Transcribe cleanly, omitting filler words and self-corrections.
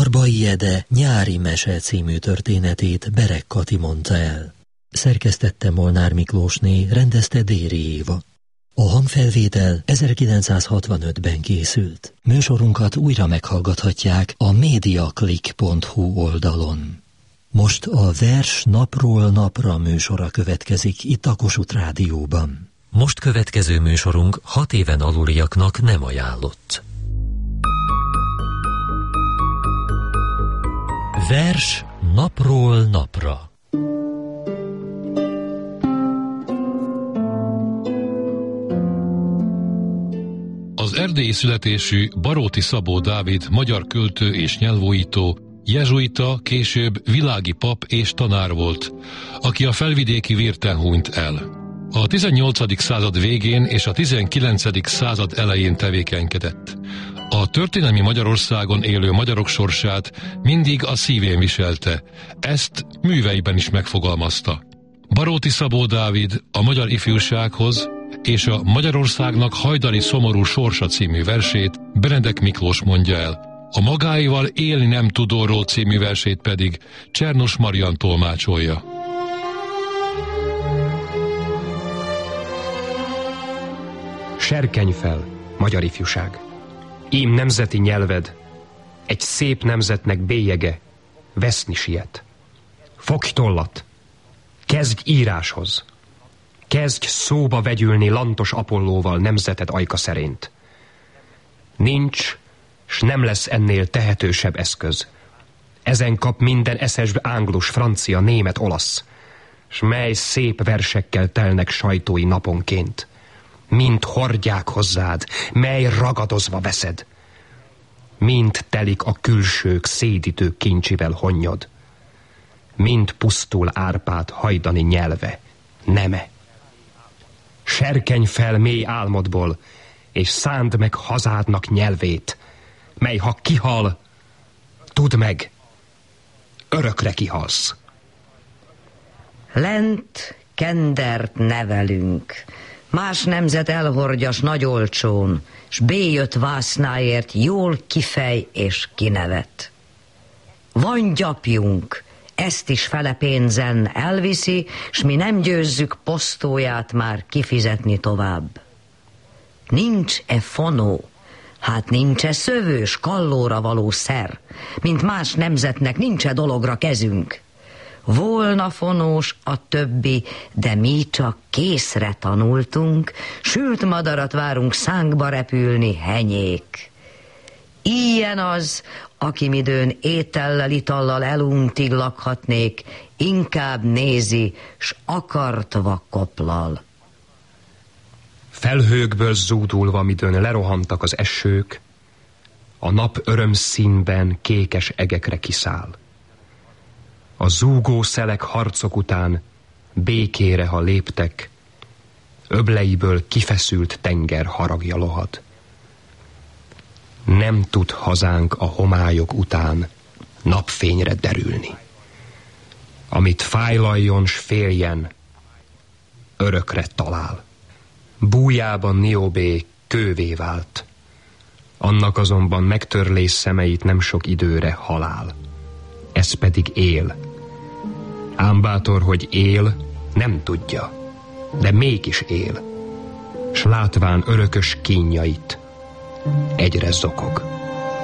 Barbai Ede Nyári mese című történetét Berek Kati mondta el. Szerkesztette Molnár Miklósné, rendezte Déri Éva. A hangfelvétel 1965-ben készült. Műsorunkat újra meghallgathatják a mediaclick.hu oldalon. Most a Vers napról napra műsora következik itt a Kossuth Rádióban. Most következő műsorunk 6 éven aluliaknak nem ajánlott. Vers napról napra. Az erdélyi születésű Baróti Szabó Dávid magyar költő és nyelvújító, jezsuita, később világi pap és tanár volt, aki a felvidéki Virten hunyt el. A 18. század végén és a 19. század elején tevékenykedett. A történelmi Magyarországon élő magyarok sorsát mindig a szívén viselte, ezt műveiben is megfogalmazta. Baróti Szabó Dávid a magyar ifjúsághoz és a Magyarországnak hajdani szomorú sorsa című versét Benedek Miklós mondja el. A magáival élni nem tudóról című versét pedig Csernos Marian tolmácsolja. Serkenj fel, magyar ifjúság! Ím nemzeti nyelved, egy szép nemzetnek bélyege, veszni siet. Fogj tollat, kezdj íráshoz, kezdj szóba vegyülni Lantos Apollóval nemzeted ajka szerint. Nincs, s nem lesz ennél tehetősebb eszköz. Ezen kap minden eszes ánglus, francia, német, olasz, s mely szép versekkel telnek sajtói naponként. Mind hordják hozzád, mely ragadozva veszed. Mind telik a külsők szédítő kincsivel honnyod. Mind pusztul Árpád hajdani nyelve, neme. Serkenj fel mély álmodból, és szánd meg hazádnak nyelvét, mely ha kihal, tudd meg, örökre kihalsz. Lent kendert nevelünk, más nemzet elhordjas nagy olcsón, s béjött vásznáért jól kifej és kinevet. Van gyapjunk, ezt is fele pénzen elviszi, s mi nem győzzük posztóját már kifizetni tovább. Nincs-e fonó, hát nincs-e szövős, kallóra való szer, mint más nemzetnek nincs-e dologra kezünk. Volna fonós a többi, de mi csak készre tanultunk, sült madarat várunk szánkba repülni, henyék. Ilyen az, aki midőn étellel, itallal eluntig lakhatnék, inkább nézi, s akartva koplal. Felhőkből zúdulva, midőn lerohantak az esők, a nap örömszínben kékes egekre kiszáll. A zúgó szelek harcok után békére, ha léptek, öbleiből kifeszült tenger haragja lohad. Nem tud hazánk a homályok után napfényre derülni. Amit fájlaljon s féljen, örökre talál. Bújjában Niobé kővé vált, annak azonban megtörlés szemeit nem sok időre halál. Ez pedig él. Ám bátor, hogy él, nem tudja, de mégis él, s látván örökös kínjait, egyre zokog.